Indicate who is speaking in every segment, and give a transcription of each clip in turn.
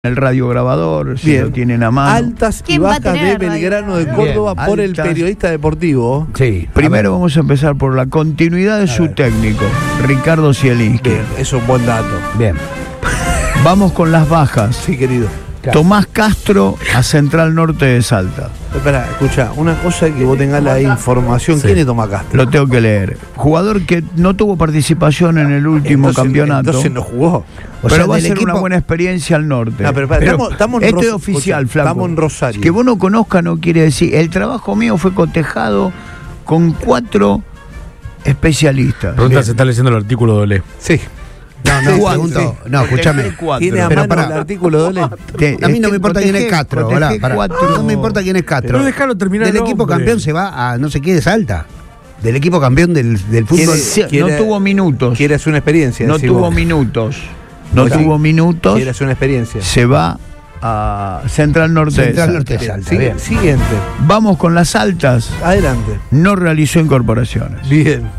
Speaker 1: El radiograbador, si lo tienen a mano.
Speaker 2: Altas y bajas de Belgrano de Córdoba por el periodista deportivo.
Speaker 1: Sí. Primero vamos a empezar por la continuidad de su técnico, Ricardo Zielinski.
Speaker 2: Bien, eso es un buen dato.
Speaker 1: Bien. Vamos con las bajas.
Speaker 2: Sí, querido.
Speaker 1: Claro. Tomás Castro a Central Norte de Salta.
Speaker 2: Espera, escucha, una cosa es que vos tengas la información. Sí. ¿Quién es Tomás Castro?
Speaker 1: Lo tengo que leer. Jugador que no tuvo participación en el último campeonato.
Speaker 2: Entonces no jugó.
Speaker 1: Pero va a ser una buena experiencia al norte.
Speaker 2: No, pero estamos
Speaker 1: esto es oficial, flaco.
Speaker 2: Estamos en Rosario.
Speaker 1: Que vos no conozcas no quiere decir. El trabajo mío fue cotejado con 4 especialistas.
Speaker 3: Pregunta, ¿se está leyendo el artículo de Olé?
Speaker 2: Sí.
Speaker 1: Pregunto. No, escúchame.
Speaker 2: ¿Tiene a mano el artículo de Olé?
Speaker 4: A mí no me importa quién es Castro. No me importa quién es Castro.
Speaker 3: No déjalo terminar.
Speaker 4: Del equipo campeón se va a no sé qué de Salta. Del equipo campeón del fútbol.
Speaker 1: No tuvo minutos.
Speaker 2: Quiere hacer una experiencia.
Speaker 1: No tuvo minutos. No tuvo minutos.
Speaker 2: Quiere hacer una experiencia.
Speaker 1: Se va a Central Norte de
Speaker 2: Salta. Siguiente.
Speaker 1: Vamos con las altas.
Speaker 2: Adelante.
Speaker 1: No realizó incorporaciones.
Speaker 2: Bien.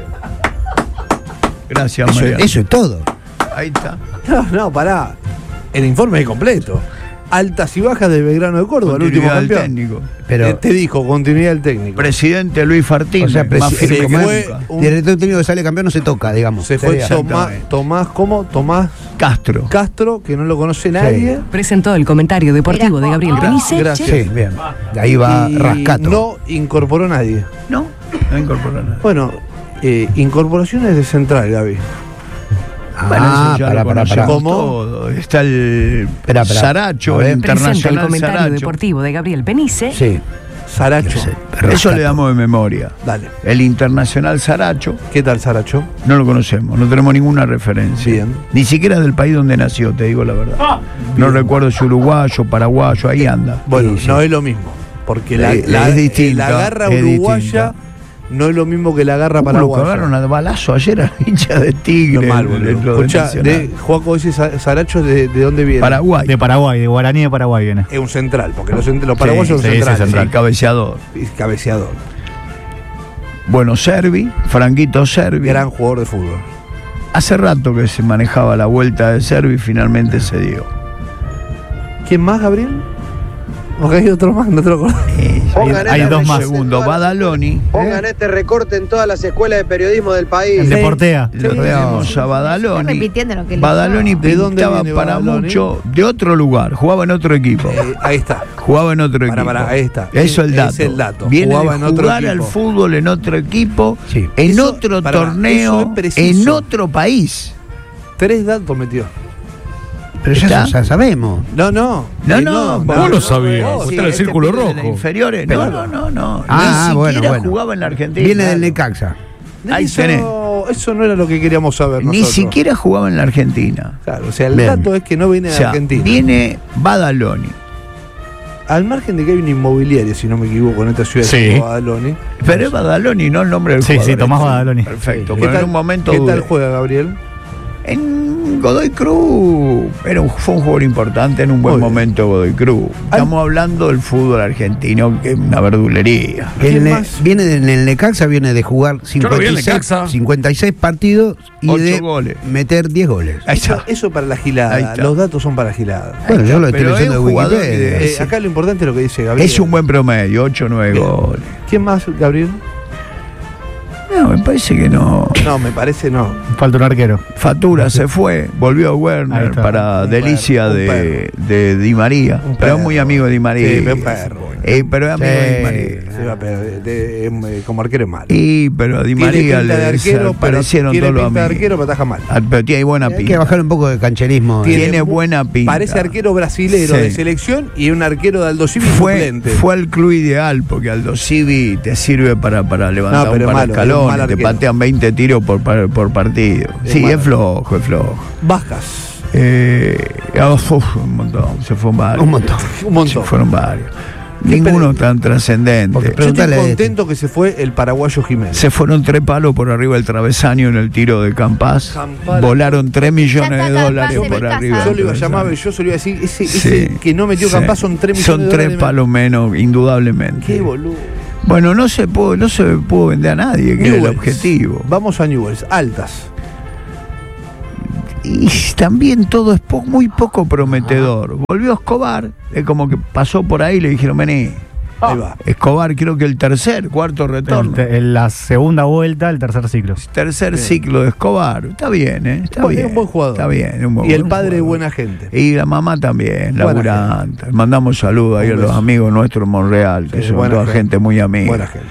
Speaker 1: Gracias, María.
Speaker 4: Eso es todo.
Speaker 1: Ahí está.
Speaker 2: No, pará. El informe es completo. Altas y bajas de Belgrano de Córdoba, el último campeón.
Speaker 1: Técnico.
Speaker 2: Pero te dijo, continuidad del técnico.
Speaker 1: Presidente Luis Fartín.
Speaker 4: O sea,
Speaker 1: más firme como nunca.
Speaker 4: Director técnico que sale campeón no se toca, digamos.
Speaker 2: Se fue Tomás Castro, que no lo conoce nadie.
Speaker 5: Sí. Presentó el comentario deportivo de Gabriel Penice.
Speaker 2: Gracias.
Speaker 4: Sí, bien. Ahí va Rascato.
Speaker 2: No incorporó nadie.
Speaker 1: No incorporó nadie.
Speaker 2: Bueno, incorporaciones de Central, Gaby.
Speaker 1: Para. ¿Cómo? Está el Saracho, el internacional
Speaker 5: el comentario
Speaker 1: Saracho.
Speaker 5: Deportivo de Gabriel Penice.
Speaker 1: Sí.
Speaker 2: Saracho.
Speaker 1: Eso le damos de memoria.
Speaker 2: Dale.
Speaker 1: El internacional Saracho.
Speaker 2: ¿Qué tal Saracho?
Speaker 1: No lo conocemos, no tenemos ninguna referencia.
Speaker 2: Bien.
Speaker 1: Ni siquiera del país donde nació, te digo la verdad. No recuerdo si uruguayo, paraguayo, ahí anda.
Speaker 2: Bueno, no es lo mismo. Porque
Speaker 1: es distinta,
Speaker 2: la garra uruguaya no es lo mismo que la garra paraguaya.
Speaker 1: Lo cagaron a balazo ayer a hincha de Tigre.
Speaker 2: Escucha, Joaco dice Saracho, ¿de dónde viene?
Speaker 1: Paraguay.
Speaker 3: De Paraguay, de Guaraní de Paraguay viene.
Speaker 2: Es un central, porque los paraguayos son centrales.
Speaker 1: Sí, cabeceador. Bueno, Franquito Servi.
Speaker 2: Gran jugador de fútbol.
Speaker 1: Hace rato que se manejaba la vuelta de Servi y finalmente se dio.
Speaker 2: ¿Quién más, Gabriel? Porque hay otro más, no te lo conozco.
Speaker 1: Hay dos más. Segundo, Badaloni.
Speaker 6: Pongan este recorte en todas las escuelas de periodismo del país.
Speaker 3: En Deportea.
Speaker 1: Le tenemos a Badaloni.
Speaker 7: Repitiendo lo que
Speaker 1: Badaloni pintaba para mucho de otro lugar. Jugaba en otro equipo.
Speaker 2: Ahí está.
Speaker 1: Jugaba en otro equipo.
Speaker 2: Ahí está.
Speaker 1: Eso es
Speaker 2: el dato.
Speaker 1: Viene
Speaker 2: jugaba
Speaker 1: de
Speaker 2: en
Speaker 1: jugar
Speaker 2: otro
Speaker 1: al fútbol en otro equipo,
Speaker 4: sí.
Speaker 1: En otro torneo, en otro país.
Speaker 2: 3 datos metió.
Speaker 4: Pero ya sabemos.
Speaker 2: No.
Speaker 3: Vos lo sabías.
Speaker 1: Sí,
Speaker 3: está en el círculo rojo.
Speaker 1: Inferiores. No.
Speaker 4: Ni siquiera
Speaker 1: jugaba en la Argentina.
Speaker 4: Viene del Necaxa.
Speaker 2: Eso no era lo que queríamos saber nosotros.
Speaker 1: Ni siquiera jugaba en la Argentina.
Speaker 2: Claro, o sea, el dato es que no viene de Argentina.
Speaker 1: Viene Badaloni.
Speaker 2: Al margen de que hay una inmobiliaria, si no me equivoco, en esta ciudad de Badaloni.
Speaker 1: Pero es Badaloni, no el nombre del jugador.
Speaker 3: Sí, Tomás Badaloni.
Speaker 1: Perfecto. Pero en un momento
Speaker 2: ¿Qué tal juega, Gabriel?
Speaker 1: En Godoy Cruz fue un jugador importante en un buen momento Godoy Cruz. Estamos hablando del fútbol argentino, que es una verdulería.
Speaker 4: Viene en el Necaxa, viene de jugar 56 partidos y
Speaker 1: 8
Speaker 4: de
Speaker 1: goles.
Speaker 4: Meter 10 goles.
Speaker 2: Eso para la gilada. Los datos son para gilada.
Speaker 4: Bueno, yo lo estoy leyendo de Wikipedia.
Speaker 2: Acá lo importante es lo que dice Gabriel.
Speaker 1: Es un buen promedio, 8 o 9 goles.
Speaker 2: ¿Quién más, Gabriel?
Speaker 1: No, me parece que no.
Speaker 2: No, me parece no.
Speaker 3: Falta un arquero.
Speaker 1: Fatura se fue, volvió a Werner para delicia de Di María. Pero es muy amigo de Di María.
Speaker 2: Sí, un perro.
Speaker 1: Pero es amigo de Di María.
Speaker 2: Como arquero es malo.
Speaker 1: Pero a Di María le parecieron todos los amigos.
Speaker 2: De arquero, pero ataja mal.
Speaker 1: Pero tiene buena pinta.
Speaker 4: Hay que bajar un poco de cancherismo.
Speaker 1: Tiene buena pinta.
Speaker 2: Parece arquero brasilero de selección y un arquero de Aldo Civi suplente.
Speaker 1: Fue al club ideal, porque Aldo Civi te sirve para levantar un par de escalones. Te patean 20 tiros por partido. Es flojo.
Speaker 2: Bajas.
Speaker 1: Un montón. Se fueron varios.
Speaker 2: Un montón.
Speaker 1: Se fueron varios. Ninguno tan trascendente.
Speaker 2: Yo estoy contento que se fue el paraguayo Jiménez.
Speaker 1: Se fueron 3 palos por arriba del travesaño en el tiro de Campás. Volaron 3 millones de dólares por arriba.
Speaker 2: Yo lo iba a llamar, yo se lo iba a decir, ese que no metió Campás son 3 millones de dólares.
Speaker 1: Son 3 palos menos, indudablemente.
Speaker 2: Qué boludo.
Speaker 1: Bueno, no se pudo vender a nadie, que era el objetivo.
Speaker 2: Vamos a Newell's, altas.
Speaker 1: y también todo es muy poco prometedor. Volvió Escobar, es como que pasó por ahí y le dijeron, vení.
Speaker 2: Ahí va.
Speaker 1: Escobar, creo que el cuarto retorno.
Speaker 3: En la segunda vuelta, el tercer ciclo.
Speaker 1: Tercer ciclo de Escobar. Está bien, ¿eh? Está bien.
Speaker 2: Es un buen jugador.
Speaker 1: Está bien.
Speaker 2: Y el padre es buena gente.
Speaker 1: Y la mamá también,
Speaker 2: Buena
Speaker 1: laburante. Mandamos saludos ahí a
Speaker 2: Un
Speaker 1: los
Speaker 2: beso.
Speaker 1: amigos nuestros en Monreal, que
Speaker 2: Sí,
Speaker 1: son
Speaker 2: buena
Speaker 1: toda gente muy amiga.
Speaker 2: Buena gente.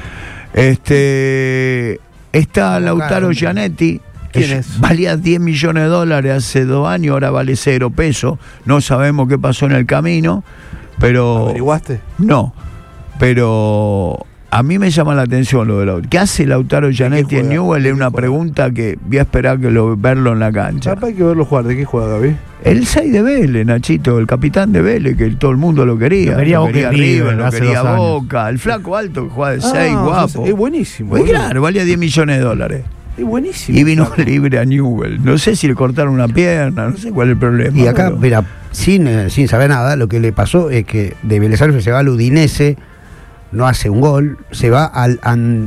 Speaker 1: Está Lautaro Gianetti.
Speaker 2: ¿Quién es?
Speaker 1: Valía $10 millones hace 2 años, ahora vale 0 pesos. No sabemos qué pasó en el camino, pero...
Speaker 2: ¿Averiguaste?
Speaker 1: No, pero a mí me llama la atención lo de Lautaro. ¿Qué hace Lautaro Gianetti en
Speaker 2: juega?
Speaker 1: Newell?
Speaker 2: ¿De
Speaker 1: Es
Speaker 2: qué
Speaker 1: una
Speaker 2: juega?
Speaker 1: pregunta que voy a esperar verlo en la cancha.
Speaker 2: Capaz hay que verlo jugar. ¿De qué juega, Gaby?
Speaker 1: El 6 de Vélez, Nachito, el capitán de Vélez, que todo el mundo lo quería.
Speaker 3: Lo quería Boca y River
Speaker 1: lo
Speaker 3: hace
Speaker 1: quería
Speaker 3: 2 años.
Speaker 1: Boca. El flaco alto que juega de 6, guapo.
Speaker 2: Es buenísimo.
Speaker 1: Muy
Speaker 2: boludo.
Speaker 1: claro, valía $10 millones.
Speaker 2: Es buenísimo.
Speaker 1: Y vino
Speaker 2: Claro.
Speaker 1: libre a Newell. No sé si le cortaron una pierna, no sé cuál es el problema.
Speaker 4: Y acá,
Speaker 1: pero-
Speaker 4: mira, sin saber nada, lo que le pasó es que de Vélez Sarsfield se va al Udinese, no hace un gol, se va al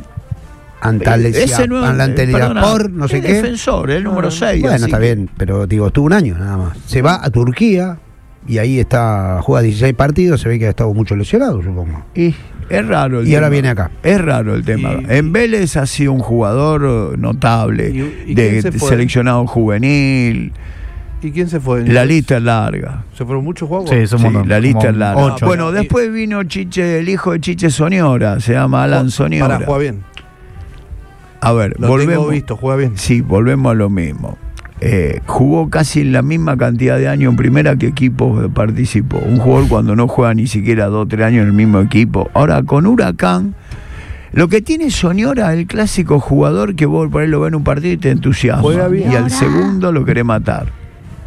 Speaker 1: Ese no- perdona,
Speaker 4: por no sé
Speaker 1: es
Speaker 4: qué.
Speaker 1: defensor, el número 6.
Speaker 4: Bueno, está bien, pero digo, estuvo un año nada más. Se va a Turquía y ahí juega 16 partidos, se ve que ha estado mucho lesionado, supongo.
Speaker 1: Y es raro el
Speaker 4: Y
Speaker 1: tema.
Speaker 4: ahora viene acá.
Speaker 1: Es raro el tema. En Vélez ha sido un jugador notable,
Speaker 2: ¿Y
Speaker 1: de
Speaker 2: quién se fue?
Speaker 1: seleccionado juvenil.
Speaker 2: ¿Y quién se fue?
Speaker 1: La lista es larga.
Speaker 2: ¿Se fueron muchos jugadores?
Speaker 3: Sí, son
Speaker 1: Sí,
Speaker 3: un montón,
Speaker 1: la lista
Speaker 3: como
Speaker 1: es larga.
Speaker 3: 8.
Speaker 1: Bueno, después vino Chiche, el hijo de Chiche Soñora, se llama Alan Soñora.
Speaker 2: Para, juega bien.
Speaker 1: A ver,
Speaker 2: Lo
Speaker 1: volvemos.
Speaker 2: tengo visto, juega bien.
Speaker 1: Sí, volvemos a lo mismo. Jugó casi la misma cantidad de años en primera que equipos participó. Un jugador cuando no juega ni siquiera 2 o 3 años en el mismo equipo. Ahora, con Huracán, lo que tiene Soñora, el clásico jugador que vos por ahí lo ves en un partido y te entusiasma.
Speaker 2: Juega bien.
Speaker 1: Y al segundo lo querés matar.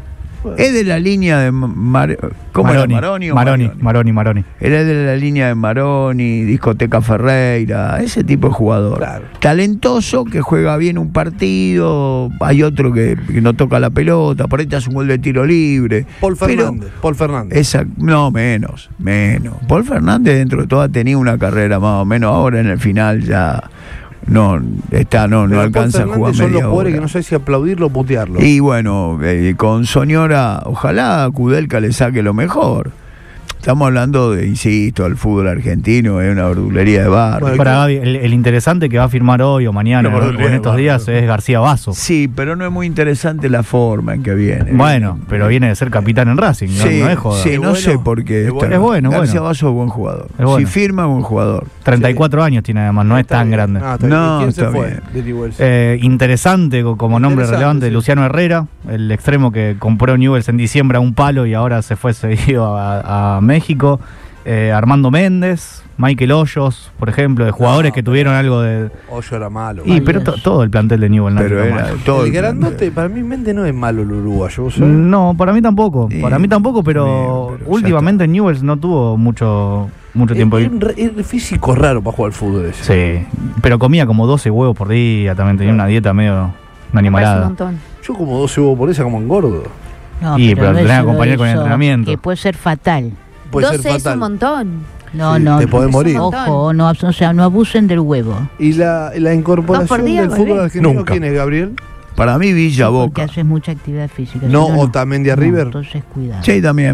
Speaker 1: Es de la línea de ¿cómo era? Maroni o
Speaker 3: Maroni.
Speaker 1: Él es de la línea de Maroni, Discoteca Ferreira, ese tipo de jugador.
Speaker 2: Claro.
Speaker 1: Talentoso, que juega bien un partido, hay otro que no toca la pelota, por ahí te hace un gol de tiro libre.
Speaker 2: Paul Fernández. Paul Fernández.
Speaker 1: No, menos. Paul Fernández dentro de todo ha tenido una carrera más o menos, ahora en el final ya no
Speaker 2: Pero
Speaker 1: alcanza a
Speaker 2: Paul
Speaker 1: jugar
Speaker 2: Fernández son los
Speaker 1: media
Speaker 2: jugadores
Speaker 1: hora.
Speaker 2: que no sé si aplaudirlo o putearlo.
Speaker 1: Y bueno, con Soñora, ojalá Kudelka le saque lo mejor. Estamos hablando de, insisto, el fútbol argentino, es una verdulería de bar.
Speaker 2: Bueno,
Speaker 3: Para Gaby, el interesante que va a firmar hoy o mañana
Speaker 2: No,
Speaker 3: o en estos días es García Basso.
Speaker 1: Sí, pero no es muy interesante la forma en que viene.
Speaker 3: Bueno, pero viene de ser capitán en Racing, ¿no?
Speaker 1: Sí,
Speaker 3: No es joda.
Speaker 1: sí,
Speaker 2: Es
Speaker 1: no
Speaker 2: bueno,
Speaker 1: sé por qué.
Speaker 2: es bueno.
Speaker 3: Es bueno,
Speaker 1: García
Speaker 3: bueno.
Speaker 1: Basso es buen jugador.
Speaker 3: Es bueno.
Speaker 1: Si firma, es buen jugador.
Speaker 3: 34 años tiene además, no es
Speaker 2: Está
Speaker 3: tan
Speaker 2: bien.
Speaker 3: grande.
Speaker 2: Está bien.
Speaker 1: No,
Speaker 2: ¿Y quién se
Speaker 1: está
Speaker 2: fue
Speaker 1: bien.
Speaker 2: de Newell's?
Speaker 3: Interesante como nombre
Speaker 2: Interesante,
Speaker 3: relevante,
Speaker 2: sí.
Speaker 3: Luciano Herrera, el extremo que compró Newell's en diciembre a un palo y ahora se fue seguido a México. Armando Méndez, Michael Hoyos, por ejemplo, de jugadores que tuvieron algo de...
Speaker 2: Hoyo era malo.
Speaker 3: Pero todo el plantel de Newell's. no
Speaker 1: Pero
Speaker 3: es
Speaker 1: era
Speaker 3: malo.
Speaker 1: todo.
Speaker 2: El grandote, para mí Méndez no es malo el uruguayo. ¿vos sabés?
Speaker 3: No, para mí tampoco.
Speaker 1: Sí,
Speaker 3: Para mí tampoco, pero
Speaker 1: bien, pero ya
Speaker 3: últimamente Newell's no tuvo mucho tiempo.
Speaker 2: Es físico raro para jugar al fútbol ese.
Speaker 3: Sí, pero comía como 12 huevos por día, también tenía una dieta medio una
Speaker 7: Parece un
Speaker 3: animalada.
Speaker 7: montón.
Speaker 2: Yo como 12 huevos por esa como engordo.
Speaker 7: No,
Speaker 3: Y, pero
Speaker 7: no
Speaker 3: tenés
Speaker 7: es
Speaker 3: que
Speaker 7: solo
Speaker 3: acompañar con el
Speaker 7: eso,
Speaker 3: entrenamiento.
Speaker 7: Que puede ser fatal.
Speaker 2: Puede
Speaker 8: 12
Speaker 2: ser
Speaker 8: es
Speaker 2: fatal.
Speaker 8: un montón.
Speaker 7: No,
Speaker 2: Sí,
Speaker 7: no.
Speaker 2: te podés
Speaker 7: no,
Speaker 2: morir.
Speaker 7: Ojo, no, o sea, no abusen del huevo.
Speaker 2: ¿Y la
Speaker 8: 2
Speaker 2: incorporación
Speaker 8: por día,
Speaker 2: del
Speaker 8: bebé.
Speaker 2: fútbol argentino
Speaker 3: Nunca.
Speaker 2: quién es, Gabriel?
Speaker 1: Para mí, Villa
Speaker 7: Porque
Speaker 1: Boca.
Speaker 7: haces mucha actividad física.
Speaker 2: No,
Speaker 7: si
Speaker 2: Otamendi a
Speaker 7: no,
Speaker 2: River.
Speaker 7: Entonces cuidado.
Speaker 1: Sí, también.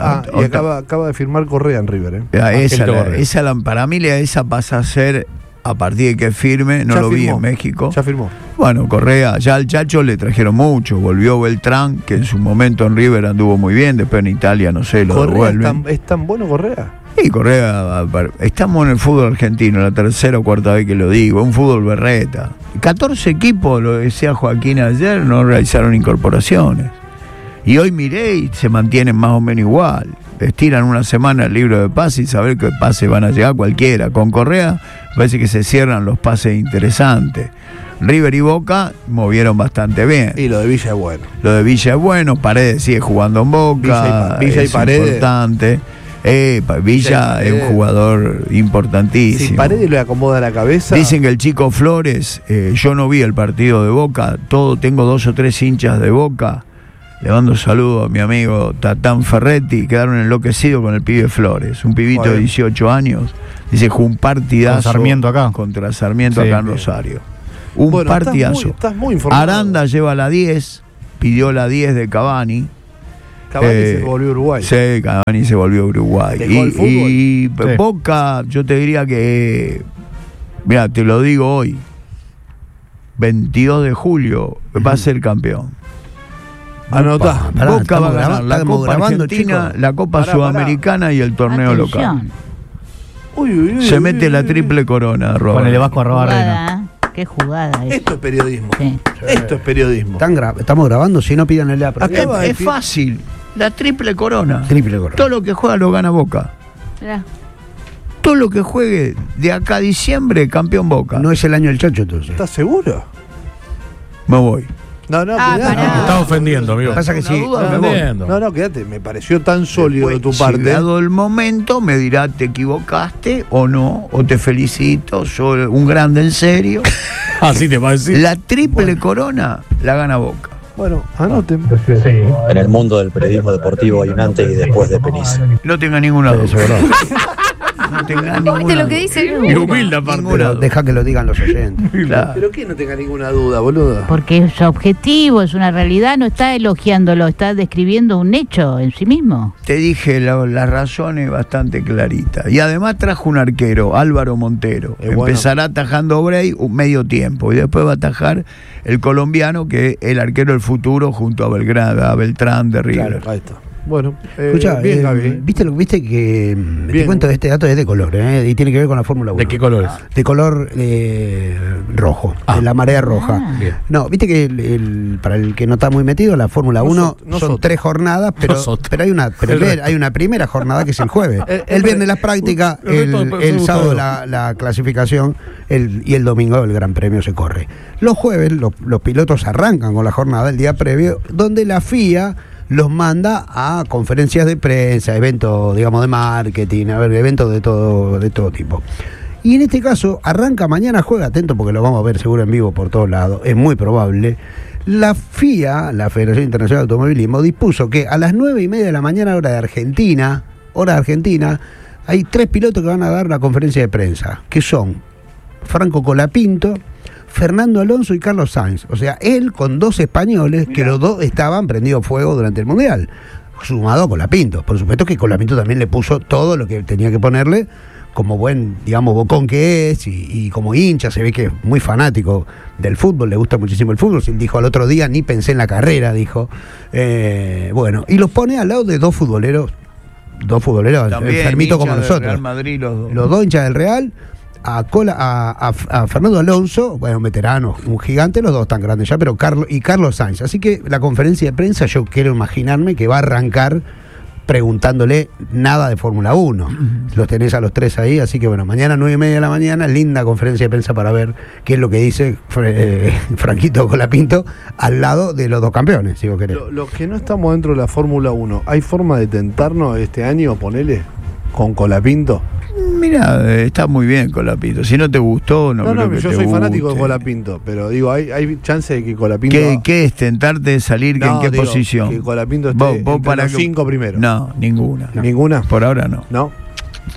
Speaker 2: Acaba de firmar Correa en River.
Speaker 1: Para mí, esa pasa a ser, a partir de que firme, no
Speaker 2: Ya
Speaker 1: lo vi
Speaker 2: firmó.
Speaker 1: en México.
Speaker 2: Ya firmó.
Speaker 1: Bueno, Correa, ya al Chacho le trajeron mucho. Volvió Beltrán, que en su momento en River anduvo muy bien. Después en Italia, no sé, lo
Speaker 2: Correa
Speaker 1: devuelven.
Speaker 2: es tan bueno Correa.
Speaker 1: Y Correa, estamos en el fútbol argentino, la tercera o cuarta vez que lo digo, un fútbol berreta. 14 equipos, lo decía Joaquín ayer, no realizaron incorporaciones. Y hoy miré y se mantienen más o menos igual. Estiran una semana el libro de pases y saber qué pases van a llegar cualquiera. Con Correa parece que se cierran los pases interesantes. River y Boca movieron bastante bien.
Speaker 2: Y lo de Villa es bueno.
Speaker 1: Lo de Villa es bueno, Paredes sigue jugando en Boca,
Speaker 2: Villa y
Speaker 1: es
Speaker 2: Paredes.
Speaker 1: importante. Villa es un jugador importantísimo.
Speaker 2: Si Paredes le acomoda la cabeza.
Speaker 1: Dicen que el chico Flores, yo no vi el partido de Boca, tengo 2 o 3 hinchas de Boca. Le mando saludos a mi amigo Tatán Ferretti, quedaron enloquecidos con el pibe Flores, un pibito
Speaker 2: Bueno.
Speaker 1: de 18 años. Dice, jugó un partidazo
Speaker 3: Con Sarmiento acá.
Speaker 1: contra Sarmiento
Speaker 3: Sí,
Speaker 1: acá en
Speaker 3: bien.
Speaker 1: Rosario. Un
Speaker 2: Bueno,
Speaker 1: partidazo.
Speaker 2: Estás muy informado.
Speaker 1: Aranda lleva la 10, pidió la 10 de Cavani.
Speaker 2: Cavani se volvió a Uruguay.
Speaker 1: Sí, Cavani se volvió a Uruguay.
Speaker 2: ¿Dejó el fútbol?
Speaker 1: Y
Speaker 3: Sí.
Speaker 1: Boca, yo te diría que, mira, te lo digo hoy, 22 de julio va a ser campeón.
Speaker 2: Anotá.
Speaker 4: Pará,
Speaker 1: Boca va a ganar la
Speaker 4: estamos
Speaker 1: Copa
Speaker 4: grabando,
Speaker 1: Argentina,
Speaker 4: chicos.
Speaker 1: la Copa
Speaker 2: Pará,
Speaker 1: Sudamericana y el torneo local.
Speaker 7: Atención.
Speaker 1: Se mete la triple corona, Robert.
Speaker 3: Con el Vasco Arrobarrena.
Speaker 7: Jugada. Qué jugada es.
Speaker 2: Esto es periodismo.
Speaker 7: Sí.
Speaker 2: Esto es periodismo.
Speaker 4: Estamos grabando, si no pidan el de la
Speaker 2: Acaba
Speaker 1: Es,
Speaker 2: de
Speaker 1: es fácil, la triple corona.
Speaker 4: Triple corona.
Speaker 1: Todo lo que juega lo gana Boca.
Speaker 7: Mirá.
Speaker 1: Todo lo que juegue de acá a diciembre, campeón Boca.
Speaker 4: No es el año del Chacho, entonces.
Speaker 2: ¿Estás seguro?
Speaker 1: Me voy.
Speaker 2: No,
Speaker 7: Ah,
Speaker 2: quedate.
Speaker 7: pará.
Speaker 8: Te estás ofendiendo, amigo.
Speaker 4: Pasa que
Speaker 1: Una
Speaker 4: sí.
Speaker 1: duda, me voy.
Speaker 8: Ofendiendo.
Speaker 2: No, quédate. Me pareció tan sólido de tu parte.
Speaker 1: Llegado el momento, me dirá, ¿te equivocaste o no? O te felicito, soy un grande en serio.
Speaker 8: Así te va a decir.
Speaker 1: La triple corona la gana Boca.
Speaker 2: Bueno, anoten.
Speaker 9: En el mundo del periodismo deportivo hay un antes y después de Penice.
Speaker 1: No tenga ninguna duda. No tenga ninguna
Speaker 10: ¿Viste lo que
Speaker 1: duda.
Speaker 10: dice?
Speaker 8: Y humilde aparte.
Speaker 1: Ninguna
Speaker 4: Pero
Speaker 1: duda.
Speaker 4: deja que lo digan los oyentes.
Speaker 1: Claro.
Speaker 2: Pero que no tenga ninguna duda, boludo.
Speaker 7: Porque es objetivo, es una realidad, no está elogiándolo, está describiendo un hecho en sí mismo.
Speaker 1: Te dije las razones bastante claritas. Y además trajo un arquero, Álvaro Montero.
Speaker 2: Es bueno.
Speaker 1: Empezará atajando Bray un medio tiempo. Y después va a atajar el colombiano, que es el arquero del futuro, junto a Belgrano, a Beltrán de River.
Speaker 2: Ahí está. Bueno,
Speaker 4: Escucha,
Speaker 2: bien, Gaby.
Speaker 4: viste que te
Speaker 2: Bien.
Speaker 4: cuento de este dato es de color, y tiene que ver con la Fórmula 1.
Speaker 8: ¿De qué colores?
Speaker 4: De color rojo, de la marea roja.
Speaker 7: Ah.
Speaker 8: Bien.
Speaker 4: No, viste que para el que no está muy metido, la Fórmula 1 son
Speaker 2: nosotros.
Speaker 4: 3 jornadas, pero hay una primera jornada que es el jueves. El viernes las prácticas,
Speaker 8: el resto
Speaker 4: el
Speaker 8: son
Speaker 4: sábado
Speaker 8: todos.
Speaker 4: la clasificación y el domingo el Gran Premio se corre. Los jueves los pilotos arrancan con la jornada el día previo, donde la FIA los manda a conferencias de prensa, eventos, digamos, de marketing, eventos de todo tipo. Y en este caso, arranca mañana, juega, atento porque lo vamos a ver seguro en vivo por todos lados, es muy probable. La FIA, la Federación Internacional de Automovilismo, dispuso que a las 9:30 de la mañana, hora de Argentina, hay 3 pilotos que van a dar una conferencia de prensa, que son Franco Colapinto, Fernando Alonso y Carlos Sainz. O sea, él con 2 españoles, que los dos estaban prendidos fuego durante el Mundial, sumado a Colapinto. Por supuesto que Colapinto también le puso todo lo que tenía que ponerle, como buen, digamos, bocón que es, y como hincha, se ve que es muy fanático del fútbol, le gusta muchísimo el fútbol. Dijo al otro día, ni pensé en la carrera, dijo. Bueno, y los pone al lado de dos futboleros
Speaker 1: También
Speaker 4: enfermitos como
Speaker 1: hinchas del
Speaker 4: nosotros.
Speaker 1: Real Madrid, los
Speaker 4: Los dos hinchas del Real, a Fernando Alonso, bueno, un veterano, un gigante, los dos tan grandes ya, pero Carlos Sainz. Así que la conferencia de prensa, yo quiero imaginarme que va a arrancar preguntándole nada de Fórmula 1. Los tenés a los 3 ahí, así que bueno, mañana 9:30 de la mañana, linda conferencia de prensa para ver qué es lo que dice Franquito Colapinto al lado de los dos campeones, si vos querés.
Speaker 2: Los que no estamos dentro de la Fórmula 1, ¿hay forma de tentarnos este año, ponele, con Colapinto?
Speaker 1: Mira, está muy bien Colapinto. Si no te gustó, no creo que
Speaker 2: yo
Speaker 1: te
Speaker 2: soy fanático de
Speaker 1: guste.
Speaker 2: Colapinto, pero digo, hay chance de que Colapinto...
Speaker 1: ¿Qué es tentarte de salir?
Speaker 2: No,
Speaker 1: ¿En qué
Speaker 2: digo,
Speaker 1: posición?
Speaker 2: que Colapinto esté entre los 5 primeros.
Speaker 1: No, ninguna.
Speaker 2: ¿Ninguna?
Speaker 1: Por ahora no.
Speaker 2: ¿No?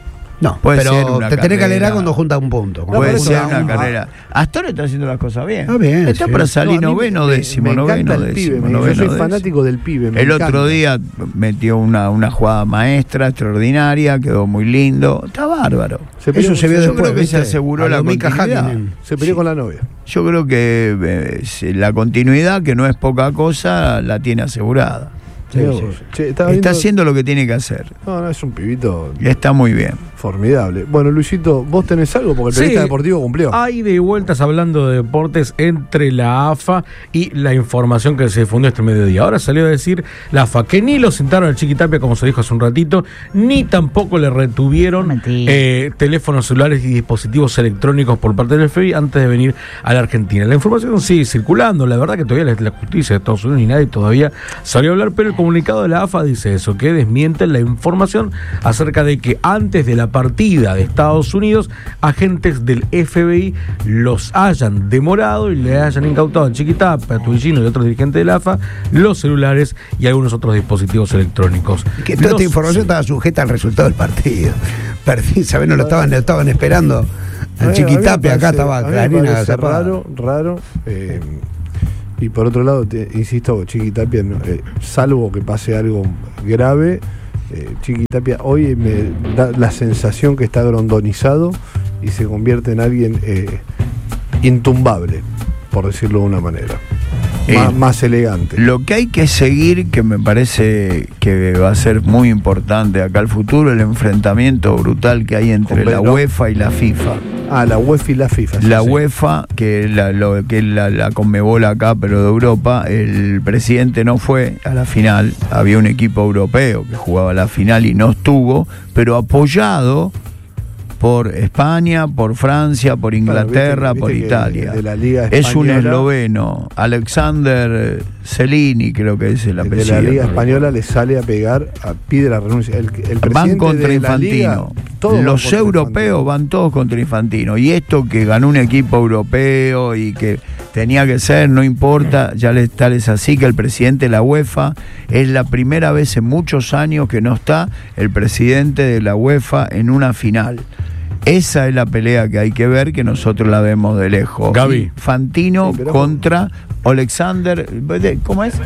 Speaker 4: No,
Speaker 1: Puede
Speaker 4: pero
Speaker 1: ser una
Speaker 4: te tenés que
Speaker 1: carrera.
Speaker 4: alegrar cuando juntas un punto.
Speaker 1: Puede
Speaker 2: por eso
Speaker 1: ser
Speaker 2: no,
Speaker 1: una
Speaker 2: no.
Speaker 1: carrera. Astor está haciendo las cosas bien.
Speaker 4: Ah, bien,
Speaker 1: Está
Speaker 4: sí.
Speaker 1: para salir
Speaker 2: No, a mí
Speaker 1: noveno,
Speaker 2: me
Speaker 1: décimo,
Speaker 2: encanta
Speaker 1: noveno,
Speaker 2: el
Speaker 1: décimo.
Speaker 2: pibe,
Speaker 1: noveno,
Speaker 2: yo soy
Speaker 1: décimo.
Speaker 2: fanático del pibe. me
Speaker 1: El
Speaker 2: encanta.
Speaker 1: otro día metió una jugada maestra, extraordinaria, quedó muy lindo. Está bárbaro.
Speaker 2: Se peleó,
Speaker 4: Eso se vio
Speaker 1: Yo
Speaker 4: después,
Speaker 1: creo que
Speaker 4: ¿viste?
Speaker 1: se aseguró
Speaker 4: A
Speaker 1: la
Speaker 4: lo Mika
Speaker 1: continuidad.
Speaker 4: Häkkinen.
Speaker 2: Se peleó con la novia.
Speaker 1: Yo creo que la continuidad, que no es poca cosa, la tiene asegurada.
Speaker 4: Sí,
Speaker 2: Mirá
Speaker 4: sí.
Speaker 2: vos. Che,
Speaker 1: Está haciendo lo que tiene que hacer.
Speaker 2: No, es un pibito
Speaker 1: Y está muy bien.
Speaker 2: formidable. Bueno, Luisito, ¿vos tenés algo? Porque el
Speaker 8: Sí.
Speaker 2: periodista deportivo cumplió.
Speaker 8: Hay de vueltas hablando de deportes entre la AFA y la información que se difundió este mediodía. Ahora salió a decir la AFA que ni lo sentaron al Chiquitapia, como se dijo hace un ratito, ni tampoco le retuvieron
Speaker 7: Mentira.
Speaker 8: teléfonos celulares y dispositivos electrónicos por parte del FBI antes de venir a la Argentina. La información sigue circulando. La verdad que todavía la justicia de Estados Unidos ni nadie todavía salió a hablar, pero el comunicado de la AFA dice eso, que desmiente la información acerca de que antes de la partida de Estados Unidos, agentes del FBI los hayan demorado y le hayan incautado a Chiquitapia, a Tubillino y otros dirigentes de la AFA los celulares y algunos otros dispositivos electrónicos.
Speaker 4: Que toda esta
Speaker 8: Los-
Speaker 4: información estaba sujeta al resultado del partido. ¿Sabés? No lo estaban esperando.
Speaker 2: A mí
Speaker 4: El Chiquitapia
Speaker 2: me
Speaker 4: acá
Speaker 2: parece-
Speaker 4: estaba
Speaker 2: a mí me
Speaker 4: Clarina
Speaker 2: parece
Speaker 4: Zapada.
Speaker 2: raro. Y por otro lado, insisto, Chiqui Tapia, salvo que pase algo grave, Chiqui Tapia hoy me da la sensación que está grondonizado y se convierte en alguien intumbable, por decirlo de una manera. Más elegante.
Speaker 1: Lo que hay que seguir, que me parece que va a ser muy importante acá al futuro, el enfrentamiento brutal que hay entre la UEFA y la FIFA.
Speaker 2: La UEFA y la FIFA.
Speaker 1: La UEFA, que es la Conmebol acá, pero de Europa, el presidente no fue a la final. Había un equipo europeo que jugaba la final y no estuvo, pero apoyado por España, por Francia, por Inglaterra, por Italia.
Speaker 2: De la Liga
Speaker 1: es un
Speaker 2: Española,
Speaker 1: esloveno, Alexander Celini, creo que es el apellido.
Speaker 2: De la Liga Española le sale a pegar, pide la renuncia. El presidente
Speaker 1: van contra
Speaker 2: de la Liga,
Speaker 1: Infantino. Los europeos van todos contra Infantino. Y esto que ganó un equipo europeo y que tenía que ser, no importa, ya tal es así que el presidente de la UEFA es la primera vez en muchos años que no está el presidente de la UEFA en una final. Esa es la pelea que hay que ver, que nosotros la vemos de lejos.
Speaker 8: Gaby.
Speaker 1: Infantino contra Alexander, ¿cómo es?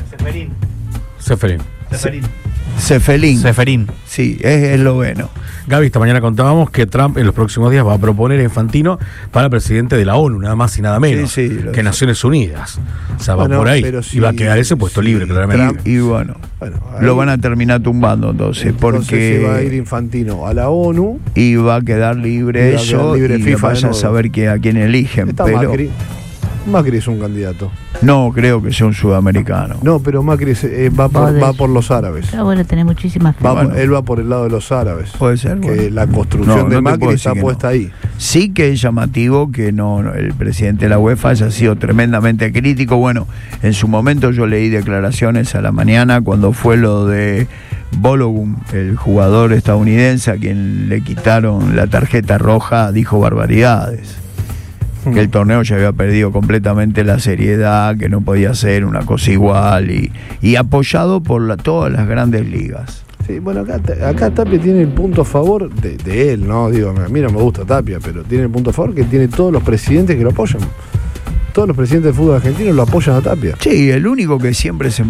Speaker 1: Seferín. Sí, es esloveno.
Speaker 8: Gaby, esta mañana contábamos que Trump en los próximos días va a proponer a Infantino para presidente de la ONU, nada más y nada menos que Naciones Unidas. O sea, va por ahí. Y va a quedar ese puesto libre, claramente.
Speaker 1: Y bueno, lo van a terminar tumbando entonces, porque
Speaker 2: se va a ir Infantino a la ONU
Speaker 1: y va a quedar libre eso, y FIFA vaya a saber a quién eligen.
Speaker 2: Está
Speaker 1: pero
Speaker 2: Macri es un candidato.
Speaker 1: No creo que sea un sudamericano.
Speaker 2: No, pero Macri va por los árabes.
Speaker 7: Bueno, tenés muchísimas
Speaker 2: él va por el lado de los árabes.
Speaker 1: Puede ser.
Speaker 2: Que la construcción de Macri está puesta ahí.
Speaker 1: Sí que es llamativo que el presidente de la UEFA haya sido tremendamente crítico. Bueno, en su momento yo leí declaraciones a la mañana cuando fue lo de Balogun, el jugador estadounidense a quien le quitaron la tarjeta roja, dijo barbaridades. Que el torneo ya había perdido completamente la seriedad, que no podía ser una cosa igual, y apoyado por todas las grandes ligas.
Speaker 2: Sí, bueno, acá Tapia tiene el punto a favor de él, ¿no? Digo, a mí no me gusta Tapia, pero tiene el punto a favor que tiene todos los presidentes que lo apoyan. Todos los presidentes de fútbol argentino lo apoyan a Tapia.
Speaker 1: Sí, el único que siempre se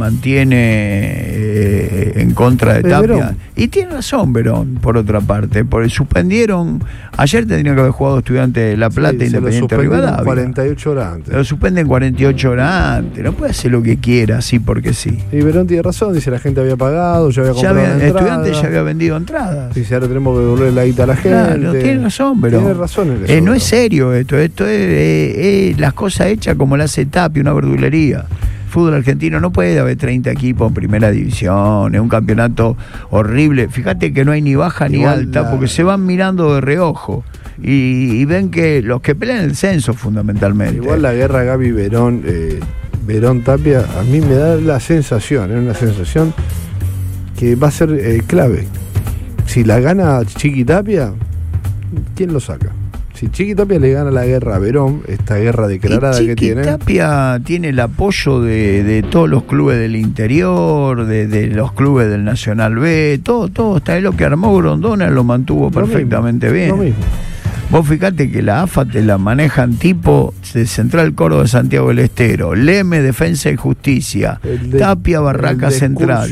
Speaker 1: mantiene en contra de Tapia.
Speaker 2: Verón.
Speaker 1: Y tiene razón Verón, por otra parte, porque suspendieron, ayer tendría que haber jugado Estudiantes de La Plata, Independiente de Rivadavia.
Speaker 2: 48 horas antes.
Speaker 1: Lo suspenden 48 horas antes, no puede hacer lo que quiera, así porque sí.
Speaker 2: Y Verón tiene razón, dice la gente había pagado, ya había comprado
Speaker 1: Estudiantes ya había vendido entradas.
Speaker 2: Dice, ahora tenemos que devolver la guita a la gente.
Speaker 1: Claro, tiene razón Verón.
Speaker 2: Tiene razón en eso,
Speaker 1: no es serio esto es las cosas hechas como la hace Tapia, una verdulería. Fútbol argentino no puede haber 30 equipos en primera división, es un campeonato horrible. Fíjate que no hay ni baja ni alta, porque se van mirando de reojo y ven que los que pelean el censo fundamentalmente.
Speaker 2: Igual la guerra Gaby Verón, Verón Tapia, a mí me da la sensación, una sensación que va a ser clave. Si la gana Chiqui Tapia, ¿quién lo saca? Si Chiqui Tapia le gana la guerra a Verón, esta guerra declarada que tiene.
Speaker 1: Chiqui Tapia tiene el apoyo de todos los clubes del interior, de los clubes del Nacional B, todo está ahí. Lo que armó Grondona lo mantuvo perfectamente bien.
Speaker 2: Lo mismo.
Speaker 1: Vos fíjate que la AFA te la manejan tipo de Central Córdoba de Santiago del Estero, Leme, Defensa y Justicia, Tapia, Barraca Central.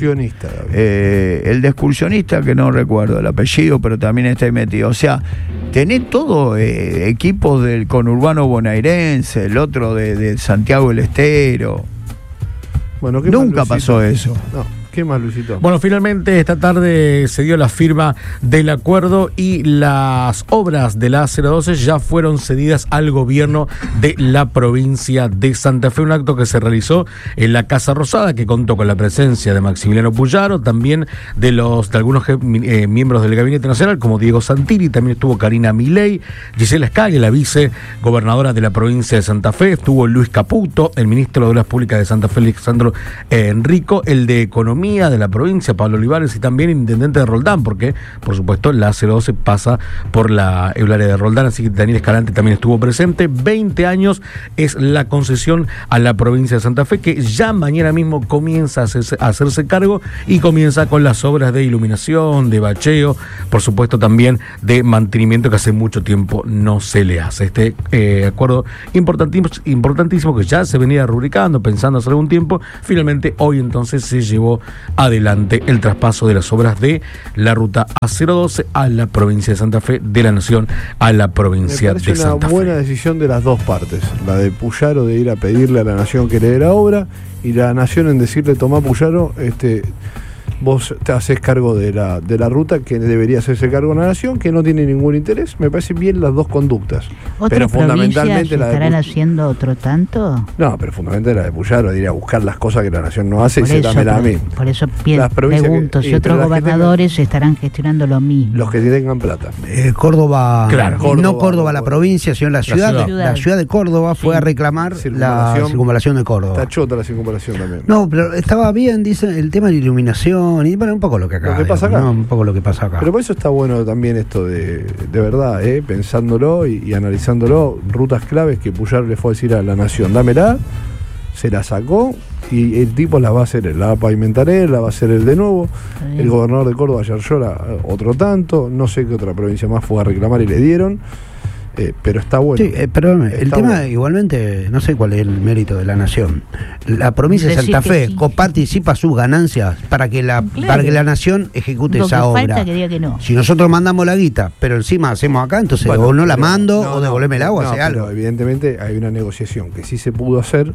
Speaker 1: El de excursionista, que no recuerdo el apellido, pero también está ahí metido. O sea, tenés todo equipos del conurbano bonaerense, el otro de Santiago del Estero.
Speaker 2: Bueno,
Speaker 1: nunca pasó eso.
Speaker 2: No. ¿Qué más, Luisito?
Speaker 8: Bueno, finalmente esta tarde se dio la firma del acuerdo y las obras de la A012 ya fueron cedidas al gobierno de la provincia de Santa Fe. Un acto que se realizó en la Casa Rosada, que contó con la presencia de Maximiliano Puyaro, también de algunos miembros del Gabinete Nacional, como Diego Santilli, también estuvo Karina Milei, Gisela Scaglia, la vicegobernadora de la provincia de Santa Fe, estuvo Luis Caputo, el ministro de Obras Públicas de Santa Fe, Alexandro Enrico, el de Economía, Economía de la provincia, Pablo Olivares, y también intendente de Roldán, porque, por supuesto, la 012 pasa por el área de Roldán, así que Daniel Escalante también estuvo presente. 20 años es la concesión a la provincia de Santa Fe, que ya mañana mismo comienza a hacerse cargo y comienza con las obras de iluminación, de bacheo, por supuesto también de mantenimiento que hace mucho tiempo no se le hace. Este acuerdo importantísimo que ya se venía rubricando, pensando hace algún tiempo, finalmente hoy entonces se llevó adelante el traspaso de las obras de la ruta A012 a la provincia de Santa Fe, de la Nación a la provincia de Santa Fe.
Speaker 2: Me parece una buena decisión de las dos partes, la de Puyaro de ir a pedirle a la Nación que le dé la obra y la Nación en decirle: tomá, Puyaro, vos te haces cargo de la ruta, que debería hacerse cargo de la Nación, que no tiene ningún interés. Me parecen bien las dos conductas.
Speaker 7: ¿Otras provincias estarán haciendo otro tanto?
Speaker 2: No, pero fundamentalmente la de Puyaro, de ir a buscar las cosas que la Nación no hace y se dámela a mí.
Speaker 7: Por eso pregunto si otros gobernadores estarán gestionando lo mismo.
Speaker 2: Los que tengan plata.
Speaker 4: Córdoba,
Speaker 2: claro,
Speaker 4: no Córdoba la provincia, sino la ciudad. La ciudad de Córdoba fue a reclamar la circunvalación de Córdoba.
Speaker 2: Está chota la circunvalación también.
Speaker 4: No, pero estaba bien, dice, el tema de la iluminación. Y bueno, un poco lo que pasa acá. ¿No? Un poco lo que pasa acá.
Speaker 2: Pero por eso está bueno también esto de verdad, pensándolo y analizándolo, rutas claves que Puyaro le fue a decir a la Nación: dámela, se la sacó y el tipo la va a hacer él, la va a pavimentar él, la va a hacer él de nuevo. El gobernador de Córdoba, Yarlora, otro tanto, no sé qué otra provincia más fue a reclamar y le dieron. Pero está bueno.
Speaker 4: Sí, perdón, el tema igualmente, no sé cuál es el mérito de la Nación. La provincia de Santa Fe coparticipa sus ganancias para que la Nación ejecute esa obra.
Speaker 7: Que diga que no.
Speaker 4: Si nosotros mandamos la guita, pero encima hacemos acá, entonces o no la mando o devolveme el agua, hace algo.
Speaker 2: Evidentemente hay una negociación que sí se pudo hacer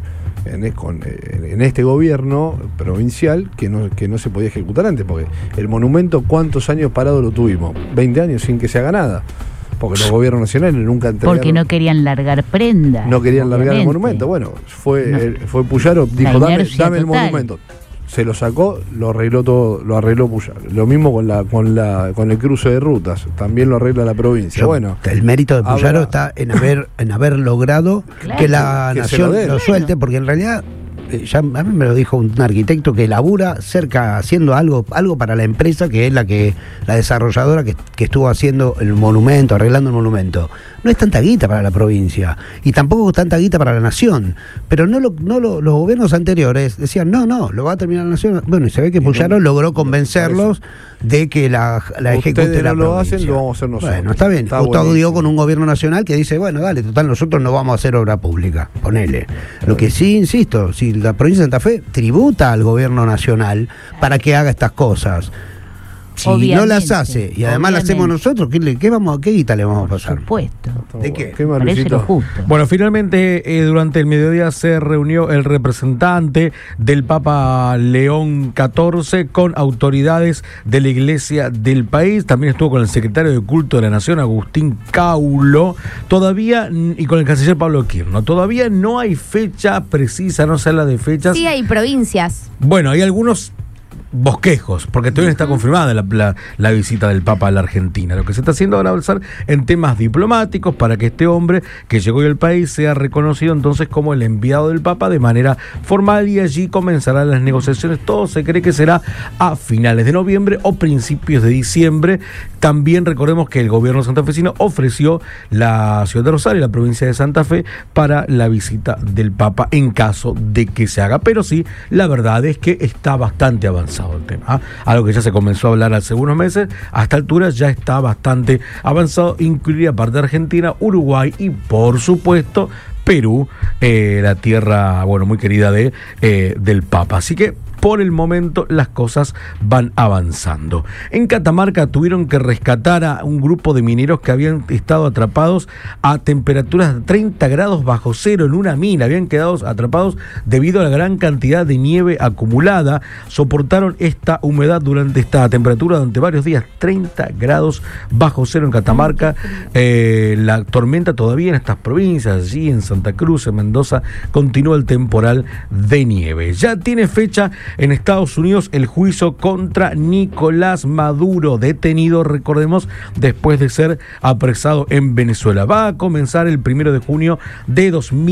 Speaker 2: en este gobierno provincial que no se podía ejecutar antes, porque el monumento, ¿cuántos años parado lo tuvimos? 20 años sin que se haga nada. Porque los gobiernos nacionales nunca entregaron.
Speaker 7: Porque no querían largar prenda.
Speaker 2: No querían largar el monumento. Bueno, fue Puyaro, dijo: dame el monumento. Se lo sacó, lo arregló todo, lo arregló Puyaro. Lo mismo con el cruce de rutas, también lo arregla la provincia.
Speaker 4: El mérito de Puyaro está en haber logrado que la Nación lo suelte, porque en realidad ya a mí me lo dijo un arquitecto que labura cerca haciendo algo para la empresa, que es la desarrolladora que estuvo haciendo el monumento, arreglando el monumento. No es tanta guita para la provincia y tampoco es tanta guita para la Nación, pero los gobiernos anteriores decían no, lo va a terminar la Nación. Bueno, y se ve que Puyaro logró convencerlos de que la ejecute la provincia.
Speaker 2: Lo hacen, lo vamos a hacer nosotros.
Speaker 4: Bueno, está bien. Justo dio con un gobierno nacional que dice: bueno, dale, total, nosotros no vamos a hacer obra pública, ponele. Lo que sí, insisto, si la provincia de Santa Fe tributa al gobierno nacional para que haga estas cosas. Si no las hace y además las hacemos nosotros, ¿qué guita le vamos a pasar?
Speaker 7: Por supuesto.
Speaker 4: ¿De qué?
Speaker 7: Parece lo justo.
Speaker 8: Bueno, finalmente durante el mediodía se reunió el representante del Papa León XIV con autoridades de la Iglesia del país. También estuvo con el secretario de Culto de la Nación, Agustín Caulo, y con el canciller Pablo Quirno. Todavía no hay fecha precisa, no se habla de fechas.
Speaker 10: Sí, hay provincias.
Speaker 8: Bueno, hay algunos bosquejos, porque todavía no está confirmada la visita del Papa a la Argentina. Lo que se está haciendo ahora es avanzar en temas diplomáticos para que este hombre que llegó hoy al país sea reconocido entonces como el enviado del Papa de manera formal, y allí comenzarán las negociaciones. Todo se cree que será a finales de noviembre o principios de diciembre. También recordemos que el gobierno santafesino ofreció la ciudad de Rosario, la provincia de Santa Fe, para la visita del Papa en caso de que se haga. Pero sí, la verdad es que está bastante avanzado el tema, algo que ya se comenzó a hablar hace unos meses. A esta altura ya está bastante avanzado, incluiría aparte de Argentina, Uruguay y por supuesto Perú, la tierra muy querida del Papa. Así que por el momento las cosas van avanzando. En Catamarca tuvieron que rescatar a un grupo de mineros que habían estado atrapados a temperaturas de 30 grados bajo cero en una mina. Habían quedado atrapados debido a la gran cantidad de nieve acumulada. Soportaron esta humedad durante esta temperatura durante varios días, 30 grados bajo cero en Catamarca. La tormenta todavía en estas provincias, allí en Santa Cruz, en Mendoza, continúa el temporal de nieve. Ya tiene fecha en Estados Unidos el juicio contra Nicolás Maduro, detenido, recordemos, después de ser apresado en Venezuela. Va a comenzar el 1 de junio de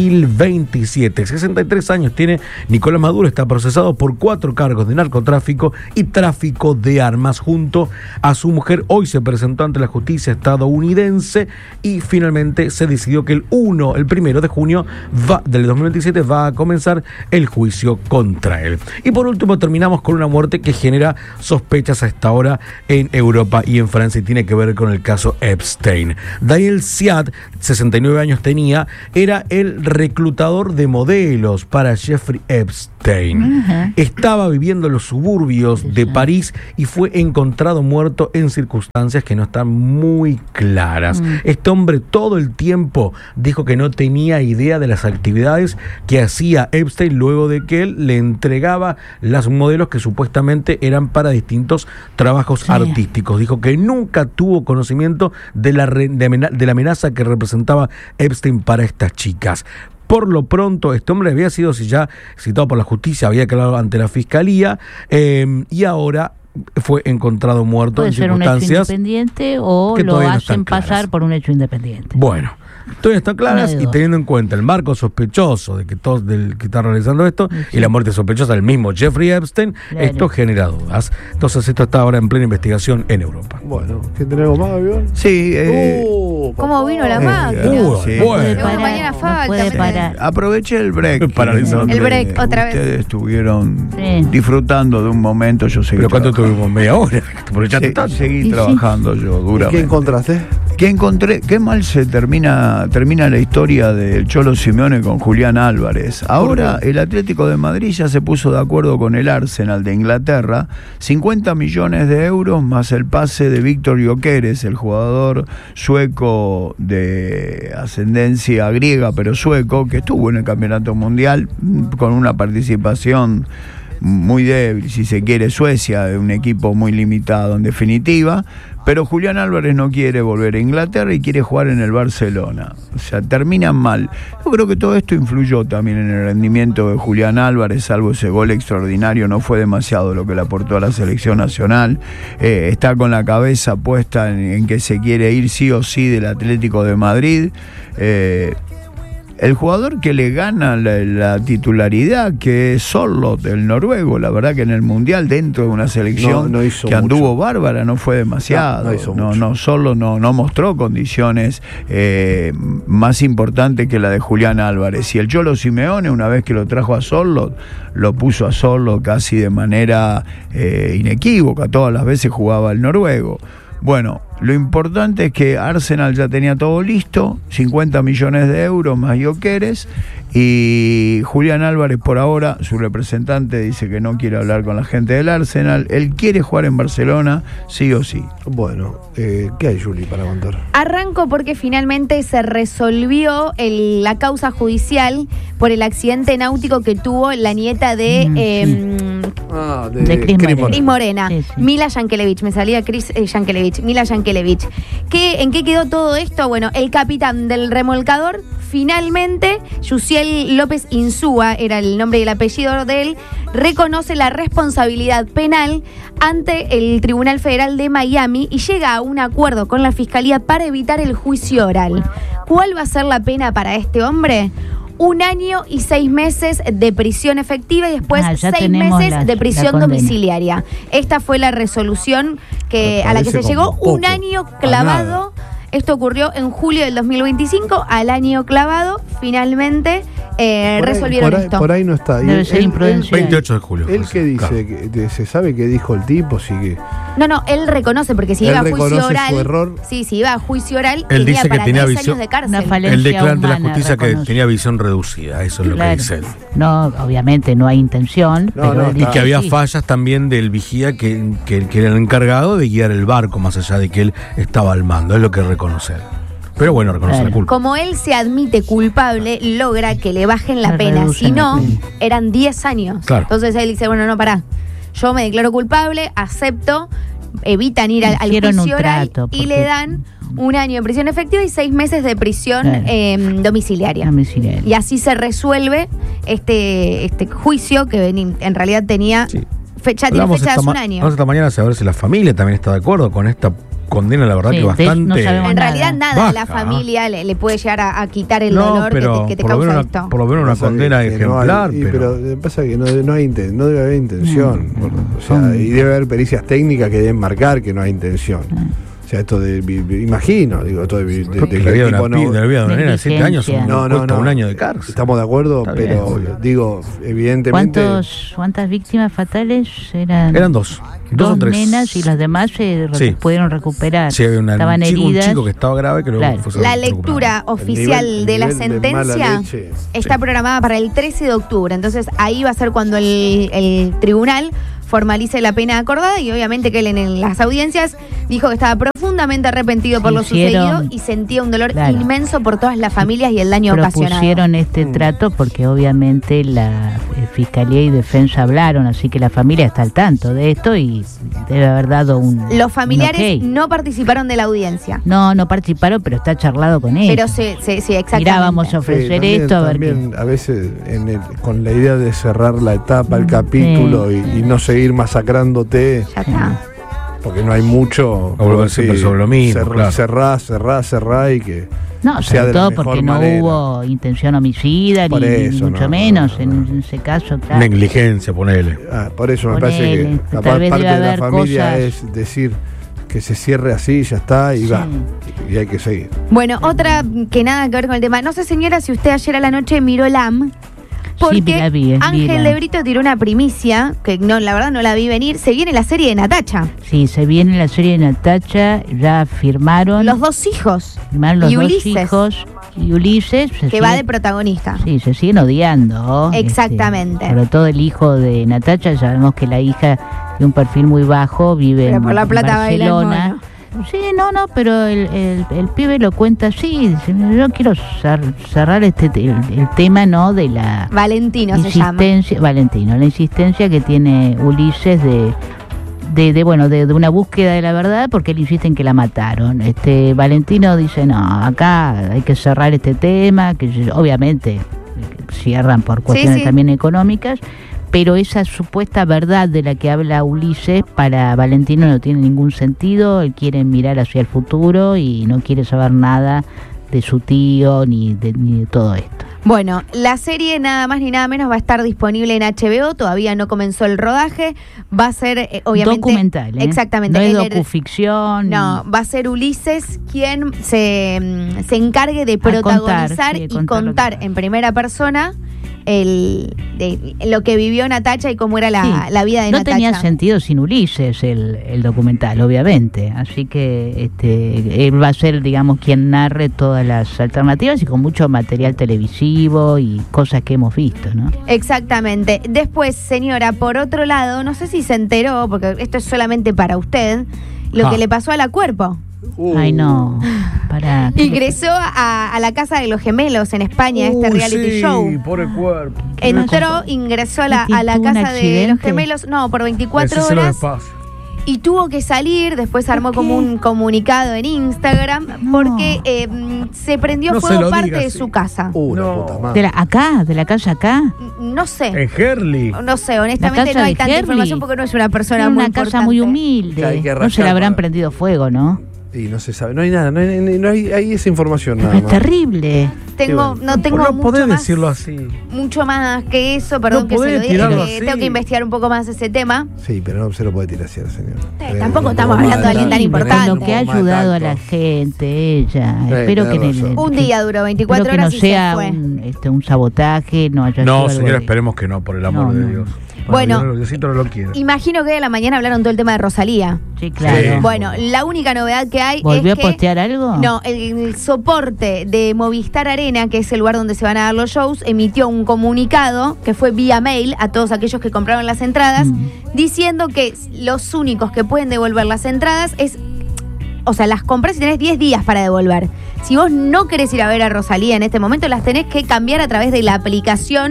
Speaker 8: 2027. 63 años tiene Nicolás Maduro, está procesado por 4 cargos de narcotráfico y tráfico de armas junto a su mujer. Hoy se presentó ante la justicia estadounidense y finalmente se decidió que el 1 de junio del 2027 va a comenzar el juicio contra él. Y por último terminamos con una muerte que genera sospechas a esta hora en Europa y en Francia y tiene que ver con el caso Epstein. Daniel Siad, 69 años tenía, era el reclutador de modelos para Jeffrey Epstein. Estaba viviendo en los suburbios de París y fue encontrado muerto en circunstancias que no están muy claras. Este hombre todo el tiempo dijo que no tenía idea de las actividades que hacía Epstein luego de que él le entregaba las modelos que supuestamente eran para distintos trabajos artísticos. Dijo que nunca tuvo conocimiento de la amenaza que representaba Epstein para estas chicas. Por lo pronto, este hombre había sido ya citado por la justicia, había quedado ante la fiscalía y ahora fue encontrado muerto en circunstancias.
Speaker 7: Puede ser un hecho independiente o lo hacen pasar por un hecho independiente.
Speaker 8: Bueno, todavía están claras y teniendo en cuenta el marco sospechoso de que todos del que está realizando esto y la muerte sospechosa del mismo Jeffrey Epstein, esto genera dudas. Entonces esto está ahora en plena investigación en Europa.
Speaker 2: Bueno, ¿qué tenemos más, avión?
Speaker 1: Sí.
Speaker 10: ¿Cómo vino la máquina? Mañana falta.
Speaker 1: Aproveché el break.
Speaker 10: El break, otra vez.
Speaker 1: Ustedes estuvieron disfrutando de un momento, yo seguí.
Speaker 8: ¿Pero cuánto tuvimos? ¿Media hora?
Speaker 1: Seguí trabajando yo duramente.
Speaker 2: ¿Qué encontraste?
Speaker 1: ¿Qué encontré? Qué mal se termina la historia del Cholo Simeone con Julián Álvarez. Ahora el Atlético de Madrid ya se puso de acuerdo con el Arsenal de Inglaterra, 50 millones de euros más el pase de Víctor Gyökeres, el jugador sueco de ascendencia griega pero sueco, que estuvo en el Campeonato Mundial con una participación muy débil, si se quiere, Suecia, de un equipo muy limitado en definitiva, pero Julián Álvarez no quiere volver a Inglaterra y quiere jugar en el Barcelona. O sea, terminan mal. Yo creo que todo esto influyó también en el rendimiento de Julián Álvarez, salvo ese gol extraordinario, no fue demasiado lo que le aportó a la selección nacional. Está con la cabeza puesta en que se quiere ir sí o sí del Atlético de Madrid. El jugador que le gana la titularidad, que es Sorloth, el noruego, la verdad que en el Mundial, dentro de una selección que anduvo bárbara, no fue demasiado. Sorloth no mostró condiciones más importantes que la de Julián Álvarez. Y el Cholo Simeone, una vez que lo trajo a Sorloth, lo puso a Sorloth casi de manera inequívoca. Todas las veces jugaba el noruego. Bueno, lo importante es que Arsenal ya tenía todo listo, 50 millones de euros más Gyökeres, y Julián Álvarez por ahora, su representante dice que no quiere hablar con la gente del Arsenal, él quiere jugar en Barcelona sí o sí.
Speaker 2: Bueno, ¿qué hay, Juli, para contar?
Speaker 10: Arranco porque finalmente se resolvió la causa judicial por el accidente náutico que tuvo la nieta de Cris Morena. Sí. Mila Yankelevich, me salía Cris Yankelevich, Mila Yankelevich. ¿En qué quedó todo esto? Bueno, el capitán del remolcador, finalmente, Yusiel López Insúa, era el nombre y el apellido de él, reconoce la responsabilidad penal ante el Tribunal Federal de Miami y llega a un acuerdo con la Fiscalía para evitar el juicio oral. ¿Cuál va a ser la pena para este hombre? 1 año y 6 meses de prisión efectiva y después 6 meses de prisión domiciliaria. Esta fue la resolución a la que se llegó. 1 año clavado. Esto ocurrió en julio del 2025. Al año clavado, finalmente resolvieron esto.
Speaker 2: Por ahí no está.
Speaker 7: Debe ser imprudencial.
Speaker 8: 28 de julio.
Speaker 2: ¿Él qué dice? Claro. ¿Se sabe qué dijo el tipo? Sigue.
Speaker 10: No, él reconoce, porque si iba a juicio oral. Su error. Sí, si iba a juicio oral,
Speaker 8: él dice que tenía
Speaker 10: 10 años de cárcel.
Speaker 8: Él declara ante la justicia que tenía visión reducida, eso es lo que dice él.
Speaker 7: No, obviamente no hay intención.
Speaker 8: Y que había fallas también del vigía que era el encargado de guiar el barco, más allá de que él estaba al mando, es lo que reconoce él. Pero bueno, reconoce la culpa.
Speaker 10: Como él se admite culpable, logra que le bajen la pena. Si no, eran 10 años.
Speaker 8: Claro.
Speaker 10: Entonces él dice, bueno, no, pará. Yo me declaro culpable, acepto. evitan ir al
Speaker 7: Hicieron
Speaker 10: juicio
Speaker 7: un
Speaker 10: oral
Speaker 7: trato,
Speaker 10: y
Speaker 7: porque-
Speaker 10: le dan 1 año de prisión efectiva y 6 meses de prisión
Speaker 7: Claro.
Speaker 10: domiciliaria.
Speaker 7: Domiciliaria.
Speaker 10: Y así se resuelve este juicio que en realidad tenía
Speaker 8: Sí.
Speaker 10: fecha, tiene
Speaker 8: Hablamos
Speaker 10: fecha de
Speaker 8: esta
Speaker 10: hace un
Speaker 8: ma-
Speaker 10: año.
Speaker 8: hablamos esta mañana a ver si la familia también está de acuerdo con esta condena, la verdad
Speaker 7: Sí,
Speaker 8: que
Speaker 7: de-
Speaker 8: bastante.
Speaker 7: no sabemos
Speaker 10: En
Speaker 7: nada.
Speaker 10: realidad nada a la
Speaker 8: Baja.
Speaker 10: familia le puede llegar a quitar el
Speaker 8: No,
Speaker 10: dolor
Speaker 8: pero
Speaker 10: que te
Speaker 8: por lo
Speaker 10: causa
Speaker 8: menos
Speaker 10: esto.
Speaker 8: por lo menos una
Speaker 2: Pasa
Speaker 8: condena
Speaker 2: que no
Speaker 8: ejemplar,
Speaker 2: hay-
Speaker 8: pero
Speaker 2: pasa que no debe haber intención. O sea, y debe haber pericias técnicas que deben marcar que no hay intención. O sea, esto imagino, digo, esto de
Speaker 8: creo que
Speaker 2: que
Speaker 8: la vida
Speaker 2: el
Speaker 8: de
Speaker 2: tipo
Speaker 8: una,
Speaker 2: no-
Speaker 8: la vida de una nena de 7 años
Speaker 7: Negligencia.
Speaker 2: No,
Speaker 8: un año de cárcel.
Speaker 2: Estamos de acuerdo,
Speaker 8: Está bien,
Speaker 2: pero
Speaker 8: obvio.
Speaker 2: digo, evidentemente.
Speaker 7: ¿Cuántas víctimas fatales eran?
Speaker 8: Eran dos o
Speaker 7: Dos
Speaker 8: tres.
Speaker 7: nenas y las demás se
Speaker 8: Sí.
Speaker 7: pudieron recuperar.
Speaker 8: Sí, había
Speaker 7: Estaban
Speaker 8: un
Speaker 7: heridas.
Speaker 8: chico que estaba grave que luego
Speaker 7: Claro.
Speaker 8: fue
Speaker 10: La
Speaker 8: recuperado.
Speaker 10: lectura oficial
Speaker 2: El
Speaker 10: de la
Speaker 2: nivel de mala
Speaker 10: sentencia
Speaker 2: leche.
Speaker 10: está programada para el 13 de octubre. Entonces ahí va a ser cuando el tribunal formalice la pena acordada y obviamente que él en las audiencias dijo que estaba profundamente arrepentido por
Speaker 7: Sí,
Speaker 10: lo
Speaker 7: hicieron-
Speaker 10: sucedido y sentía un dolor
Speaker 7: Claro.
Speaker 10: inmenso por todas las familias y el daño ocasionado.
Speaker 7: Propusieron este trato porque obviamente la Fiscalía y Defensa hablaron, así que la familia está al tanto de esto y debe haber dado un
Speaker 10: Los familiares
Speaker 7: un ok.
Speaker 10: no participaron de la audiencia.
Speaker 7: No participaron, pero está charlado con ellos.
Speaker 10: Pero sí, exactamente.
Speaker 7: Mirá, vamos a ofrecer
Speaker 2: también-
Speaker 7: esto, a ver
Speaker 2: también a veces con la idea de cerrar la etapa, el capítulo y no seguir masacrándote,
Speaker 10: Ya está.
Speaker 2: porque no hay mucho.
Speaker 8: A volver siempre sobre lo mismo, claro.
Speaker 2: Cerrá y que
Speaker 7: No,
Speaker 2: sea
Speaker 7: sobre
Speaker 2: de la
Speaker 7: todo
Speaker 2: mejor
Speaker 7: porque
Speaker 2: manera.
Speaker 7: no hubo intención homicida,
Speaker 2: Por
Speaker 7: ni
Speaker 2: eso,
Speaker 7: mucho
Speaker 2: no,
Speaker 7: menos
Speaker 2: no, no.
Speaker 7: en ese caso, claro.
Speaker 8: Negligencia, ponele.
Speaker 2: Por eso me
Speaker 7: Ponele,
Speaker 2: parece que
Speaker 7: tal
Speaker 2: capaz
Speaker 7: vez
Speaker 2: parte
Speaker 7: debe
Speaker 2: de la
Speaker 7: haber
Speaker 2: familia
Speaker 7: cosas-
Speaker 2: es decir que se cierre así, ya está, y
Speaker 7: Sí.
Speaker 2: va. Y hay que seguir.
Speaker 10: Bueno, otra que nada que ver con el tema. No sé, señora, si usted ayer a la noche miró LAM. Porque
Speaker 7: la vi,
Speaker 10: Ángel
Speaker 7: la-
Speaker 10: de Brito tiró una primicia, que no, la verdad no la vi venir. Se viene la serie de Natacha.
Speaker 7: Sí, se viene la serie de Natacha, ya firmaron.
Speaker 10: Los 2 hijos.
Speaker 7: firmaron los
Speaker 10: y
Speaker 7: dos
Speaker 10: Ulises.
Speaker 7: hijos. Y Ulises se
Speaker 10: Que va
Speaker 7: sigue-
Speaker 10: de protagonista.
Speaker 7: Sí, se siguen odiando.
Speaker 10: Exactamente.
Speaker 7: Sobre todo el hijo de Natacha, sabemos que la hija de un perfil muy bajo vive
Speaker 10: Pero
Speaker 7: en
Speaker 10: por la plata baila el
Speaker 7: Barcelona.
Speaker 10: mono.
Speaker 7: Sí, no, pero el pibe lo cuenta así. Dice, yo quiero cerrar el tema, ¿no? De la
Speaker 10: Valentino se llama.
Speaker 7: insistencia, Valentino, la insistencia que tiene Ulises de una búsqueda de la verdad, porque él insiste en que la mataron. Valentino dice, no, acá hay que cerrar este tema, que obviamente cierran por cuestiones
Speaker 10: sí.
Speaker 7: también económicas, pero esa supuesta verdad de la que habla Ulises para Valentino no tiene ningún sentido. Él quiere mirar hacia el futuro y no quiere saber nada de su tío ni de todo esto.
Speaker 10: Bueno, la serie nada más ni nada menos va a estar disponible en HBO, todavía no comenzó el rodaje, va a ser obviamente
Speaker 7: documental, ¿eh?
Speaker 10: Exactamente.
Speaker 7: No es docuficción.
Speaker 10: No, va a ser Ulises quien se encargue de protagonizar y contar en primera persona lo que vivió Natacha y cómo era la vida de
Speaker 7: no
Speaker 10: Natacha.
Speaker 7: No tenía sentido sin Ulises el documental, obviamente. Así que él va a ser, digamos, quien narre todas las alternativas y con mucho material televisivo y cosas que hemos visto, ¿no?
Speaker 10: Exactamente. Después, señora, por otro lado, no sé si se enteró, porque esto es solamente para usted, lo que le pasó a la Cuerpo.
Speaker 7: Ay, no.
Speaker 10: Ingresó a la Casa de los Gemelos en España, este reality show.
Speaker 8: Por el cuerpo.
Speaker 10: Ingresó a la
Speaker 7: ¿Tuvo un
Speaker 10: Casa de los
Speaker 7: accidente?
Speaker 10: Gemelos, no, por 24
Speaker 8: Ese se lo
Speaker 10: horas.
Speaker 8: despacio.
Speaker 10: Y tuvo que salir, después armó como un comunicado en Instagram, porque se prendió
Speaker 8: No
Speaker 10: fuego
Speaker 8: se lo
Speaker 10: parte
Speaker 8: diga,
Speaker 10: de
Speaker 8: sí.
Speaker 10: su casa.
Speaker 2: La puta madre.
Speaker 7: ¿De la casa acá?
Speaker 10: No sé.
Speaker 8: En Herley.
Speaker 10: No sé, honestamente
Speaker 7: casa
Speaker 10: no hay
Speaker 7: de
Speaker 10: tanta
Speaker 7: Herley.
Speaker 10: información porque no es una persona
Speaker 7: Era
Speaker 10: muy
Speaker 7: una casa
Speaker 10: importante.
Speaker 7: muy humilde.
Speaker 2: Que hay que
Speaker 7: No se
Speaker 2: rascar
Speaker 7: le habrán
Speaker 2: para-
Speaker 7: prendido fuego, ¿no?
Speaker 2: Y no se sabe, no hay nada, no hay esa información nada
Speaker 7: Es
Speaker 2: más.
Speaker 7: terrible.
Speaker 10: No tengo
Speaker 8: No podés
Speaker 10: mucho más,
Speaker 8: decirlo así.
Speaker 10: mucho más que eso, perdón
Speaker 8: No
Speaker 10: que se
Speaker 8: podés
Speaker 10: lo diga,
Speaker 8: tirarlo
Speaker 10: que
Speaker 8: así.
Speaker 10: tengo que investigar un poco más ese tema.
Speaker 2: Sí, pero no se lo puede tirar así al señor.
Speaker 10: Tampoco estamos hablando de alguien tan
Speaker 7: Sí, pero
Speaker 10: importante.
Speaker 7: con lo que ha ayudado a la gente, ella. Espero que
Speaker 2: tenés razón.
Speaker 10: Un día duró 24
Speaker 7: espero que no
Speaker 10: horas y se
Speaker 7: sea
Speaker 10: fue.
Speaker 7: un sabotaje, no haya sido
Speaker 8: No,
Speaker 7: algo
Speaker 8: señora,
Speaker 7: de-
Speaker 8: esperemos que no, por el amor
Speaker 7: No,
Speaker 8: de
Speaker 7: no.
Speaker 8: Dios.
Speaker 10: Bueno.
Speaker 8: Diosito no lo quiere.
Speaker 10: Imagino que hoy a la mañana hablaron todo el tema de Rosalía.
Speaker 7: Sí, claro.
Speaker 8: Sí.
Speaker 10: Bueno, la única novedad que hay
Speaker 7: ¿Volvió
Speaker 10: es
Speaker 7: a
Speaker 10: que
Speaker 7: postear algo?
Speaker 10: no, el soporte de Movistar Arena, que es el lugar donde se van a dar los shows, emitió un comunicado que fue vía mail a todos aquellos que compraron las entradas, diciendo que los únicos que pueden devolver las entradas las compras y tenés 10 días para devolver. Si vos no querés ir a ver a Rosalía en este momento, las tenés que cambiar a través de la aplicación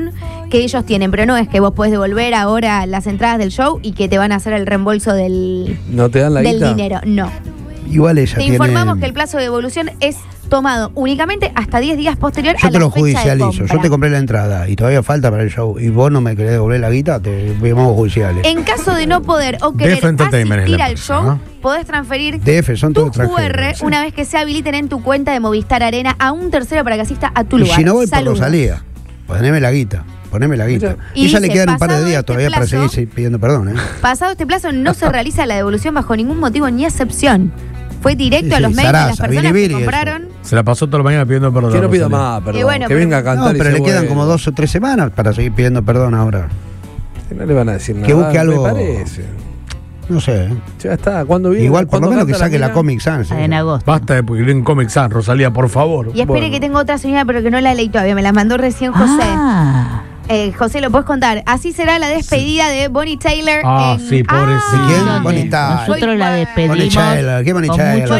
Speaker 10: que ellos tienen, pero no es que vos podés devolver ahora las entradas del show y que te van a hacer el reembolso del,
Speaker 2: ¿No te dan la
Speaker 10: del
Speaker 2: guita?
Speaker 10: dinero. No.
Speaker 4: Igual ella
Speaker 10: Te
Speaker 4: tiene...
Speaker 10: informamos que el plazo de devolución es tomado únicamente hasta 10 días posterior
Speaker 4: Yo
Speaker 10: a
Speaker 4: te
Speaker 10: la
Speaker 4: lo
Speaker 10: fecha de
Speaker 4: judicializo.
Speaker 10: compra.
Speaker 4: Yo te compré la entrada y todavía falta para el show. Y vos no me querés devolver la guita, te vemos judiciales.
Speaker 10: En caso de no poder o querer
Speaker 8: DF Entertainment es
Speaker 10: asistir
Speaker 8: la
Speaker 10: al
Speaker 8: empresa,
Speaker 10: show,
Speaker 8: ¿no?
Speaker 10: podés transferir
Speaker 4: DF, son
Speaker 10: tu
Speaker 4: todos
Speaker 10: QR
Speaker 4: extranjeros, sí.
Speaker 10: una vez que se habiliten en tu cuenta de Movistar Arena a un tercero para que asista a tu
Speaker 4: Y
Speaker 10: lugar.
Speaker 4: si no voy por
Speaker 10: Saludos.
Speaker 4: Rosalía, poneme la guita. Poneme la guita.
Speaker 10: Y
Speaker 4: Y ya le
Speaker 10: dice,
Speaker 4: quedan un par de
Speaker 10: pasado
Speaker 4: días
Speaker 10: este
Speaker 4: todavía para
Speaker 10: plazo-
Speaker 4: seguir pidiendo perdón, ¿eh?
Speaker 10: Pasado este plazo no se realiza la devolución bajo ningún motivo ni excepción. Fue directo
Speaker 4: Sí,
Speaker 10: a los
Speaker 4: sí,
Speaker 10: mails de las
Speaker 4: zaraza,
Speaker 10: personas
Speaker 4: biribiri
Speaker 10: que
Speaker 4: eso.
Speaker 10: compraron.
Speaker 8: Se la pasó toda la mañana pidiendo perdón.
Speaker 2: Que no pida
Speaker 8: Rosalía.
Speaker 2: más, perdón.
Speaker 10: Y bueno,
Speaker 2: que
Speaker 10: pero-
Speaker 2: venga a cantar
Speaker 4: No,
Speaker 2: y
Speaker 4: pero
Speaker 2: se
Speaker 4: le quedan
Speaker 2: vuelve.
Speaker 4: como 2 o 3 semanas para seguir pidiendo perdón ahora.
Speaker 2: No le van a decir nada.
Speaker 4: Que busque algo-
Speaker 2: Me parece.
Speaker 4: No sé, ¿eh?
Speaker 2: Ya está. ¿Cuándo viene?
Speaker 4: Igual por lo
Speaker 2: ¿Cuándo
Speaker 4: menos que
Speaker 2: canta
Speaker 4: saque la
Speaker 2: mina?
Speaker 4: Comic Sans.
Speaker 7: En agosto.
Speaker 8: Basta de porque en Comic Sans, Rosalía, por favor.
Speaker 10: Y espere que tengo otra señora, pero que no la leí todavía. Me la mandó recién José.
Speaker 7: Ah,
Speaker 10: José, ¿lo puedes contar? Así será la despedida de Bonnie Taylor.
Speaker 8: Ah,
Speaker 10: en...
Speaker 8: sí, pobrecita.
Speaker 4: ¿Quién?
Speaker 7: ¿dónde?
Speaker 4: Bonita.
Speaker 7: Nosotros la
Speaker 4: Bonnie
Speaker 7: despedimos
Speaker 4: Taylor, ¿qué Bonnie
Speaker 7: con
Speaker 4: Taylor?
Speaker 7: mucho